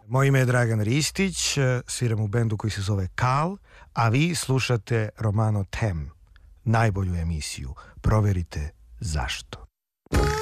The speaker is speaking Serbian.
Moje ime je Dragan Ristić, sviram u bendu koji se zove Kal, a vi slušate Romano Tem, najbolju emisiju. Proverite zašto.